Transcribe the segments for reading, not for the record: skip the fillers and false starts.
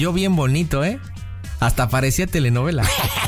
Yo bien bonito, ¿eh? Hasta parecía telenovela.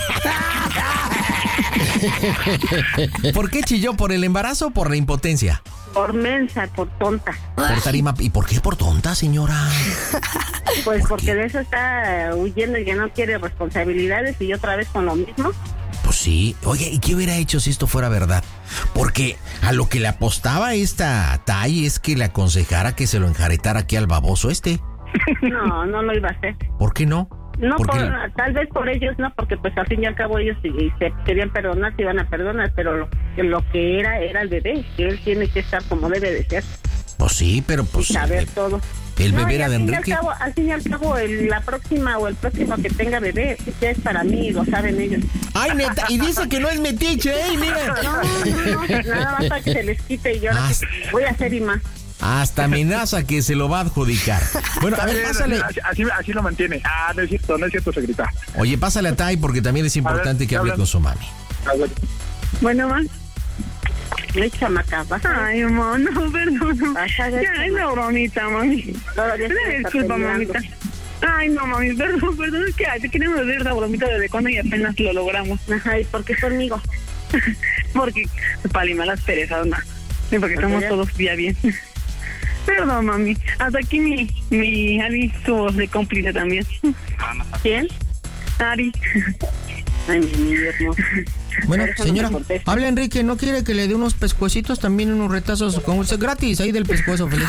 ¿Por qué chilló? ¿Por el embarazo o por la impotencia? Por mensa, por tonta. Por tarima. ¿Y por qué por tonta, señora? Pues porque de eso está huyendo y que no quiere responsabilidades y otra vez con lo mismo. Pues sí. Oye, ¿y qué hubiera hecho si esto fuera verdad? Porque a lo que le apostaba esta Tai es que le aconsejara que se lo enjaretara aquí al baboso este. No lo iba a hacer. ¿Por qué no? No, tal vez por ellos no, porque pues al fin y al cabo ellos se querían perdonar, se iban a perdonar, pero lo que era el bebé, que él tiene que estar como debe de ser. Pues sí, pero pues... Y saber todo. El bebé era de Enrique. Al fin y al cabo, la próxima o el próximo que tenga bebé, ya es para mí, lo saben ellos. Ay, neta, y dice que no es metiche, mira. No, nada más para que se les quite y yo ahora voy a hacer y más. Hasta amenaza que se lo va a adjudicar. Bueno, a ver, pásale. Así lo mantiene. No es cierto, se grita. Oye, pásale a Tai porque también es importante que hable con su mami. Bueno, ma. No es chamaca, Ay, mamá, no, perdón. Ya es la bromita, mami. Disculpa, mamita. Ay, no, mami, perdón, es que te queremos decir la bromita desde cuando y apenas lo logramos. Ajá, ¿y por qué conmigo? Porque para limar las perezas, ma. Sí, porque estamos todos bien. Perdón, mami. Hasta aquí mi Ari estuvo de cómplice también. ¿Quién? Ari. Ay, mi niño hermoso. Bueno, señora, habla Enrique, ¿no quiere que le dé unos pescuecitos también, unos retazos con usted gratis ahí del pescuezo, feliz?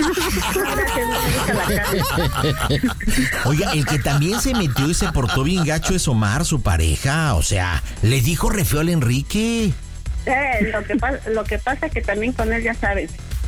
Oiga, el que también se metió y se portó bien gacho es Omar, su pareja. O sea, le dijo re feo al Enrique. Lo que pasa que también con él ya sabes,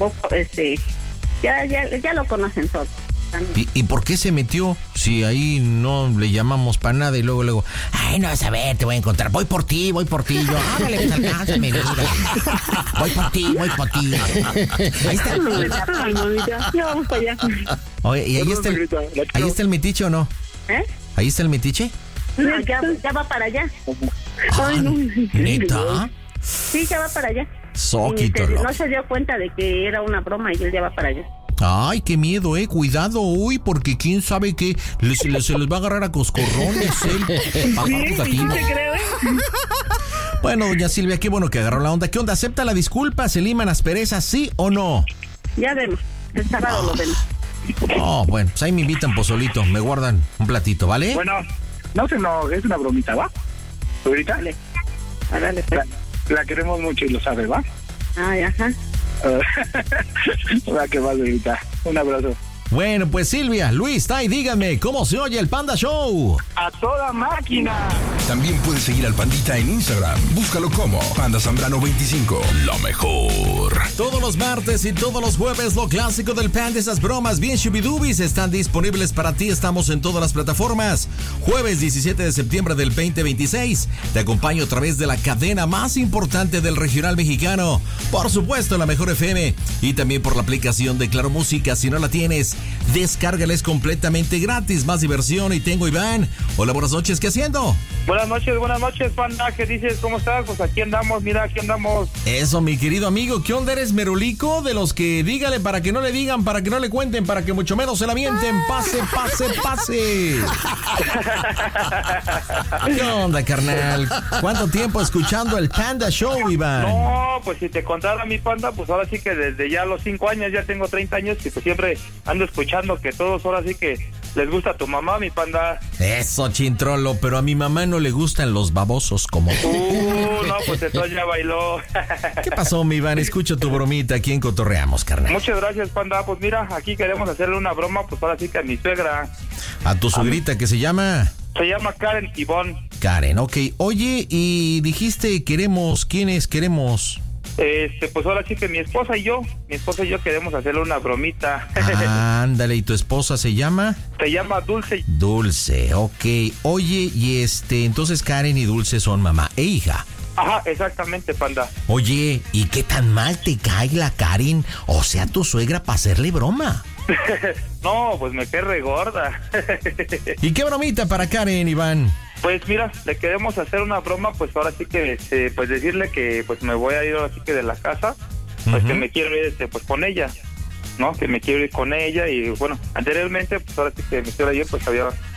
ya lo conocen todos. ¿Y por qué se metió? Si ahí no le llamamos para nada y luego, ay, no vas a ver, te voy a encontrar, voy por ti, yo, ándale, pues alcánzame, mira. Voy por ti. Ahí está. Ay, mamita, ya vamos para allá. Oye, ¿y ahí está el metiche o no? ¿Ahí está el metiche? No, ya va para allá. Ay, no. ¿Neta? Sí, ya va para allá. Soquito. No se dio cuenta de que era una broma y él ya va para allá. Ay, qué miedo, cuidado, porque quién sabe que se les va a agarrar a coscorrones, Bueno, doña Silvia, qué bueno que agarró la onda. ¿Qué onda? ¿Acepta la disculpa? ¿Se liman asperezas, sí o no? Ya vemos, el sábado lo vemos. Bueno, pues ahí me invitan pozolito, me guardan un platito, ¿vale? Bueno, no, es una bromita, ¿va? ¿Ahorita? Dale. La queremos mucho y lo sabe, ¿va? Ay, ajá. Va que va, ahorita. Un abrazo. Bueno, pues Silvia, Luis, Tai, díganme, ¿cómo se oye el Panda Show? ¡A toda máquina! También puedes seguir al Pandita en Instagram. Búscalo como Panda Zambrano 25. Lo mejor. Todos los martes y todos los jueves, lo clásico del Panda, esas bromas bien shubidubis están disponibles para ti. Estamos en todas las plataformas. Jueves 17 de septiembre del 2026. Te acompaño a través de la cadena más importante del regional mexicano. Por supuesto, la Mejor FM. Y también por la aplicación de Claro Música. Si no la tienes, descárgala, es completamente gratis. Más diversión. Y tengo Iván. Hola, buenas noches, ¿qué haciendo? Buenas noches, Panda, ¿qué dices? ¿Cómo estás? Pues aquí andamos, aquí andamos. Eso, mi querido amigo, ¿qué onda? ¿Eres merulico? De los que dígale para que no le digan, para que no le cuenten, para que mucho menos se la mienten. Pase. ¿Qué onda, carnal? ¿Cuánto tiempo escuchando el Panda Show, Iván? No, pues si te contara mi Panda, pues ahora sí que desde ya los 5 años, ya tengo 30 años, y pues siempre ando escuchando que todos ahora sí que les gusta a tu mamá, mi Panda. Eso, chintrolo, pero a mi mamá no le gustan los babosos como tú. No, pues entonces ya bailó. ¿Qué pasó, mi Iván? Escucho tu bromita, ¿quién cotorreamos, carnal? Muchas gracias, Panda. Pues mira, aquí queremos hacerle una broma, pues ahora sí que a mi suegra. ¿A tu suegrita que se llama? Se llama Karen Ivonne. Karen, ok. Oye, y dijiste ¿quiénes queremos? Pues ahora sí que mi esposa y yo queremos hacerle una bromita. Ándale, ¿y tu esposa se llama? Se llama Dulce. Dulce, ok. Oye, y entonces Karen y Dulce son mamá e hija. Ajá, exactamente, Panda. Oye, ¿y qué tan mal te cae la Karen? O sea, tu suegra para hacerle broma. No, pues me cae re gorda. ¿Y qué bromita para Karen, Iván? Pues mira, le queremos hacer una broma, pues ahora sí que, pues decirle que pues me voy a ir ahora sí que de la casa, pues que me quiero ir, pues con ella, ¿no? Que me quiero ir con ella y bueno, anteriormente, pues ahora sí que me quiero ir, pues había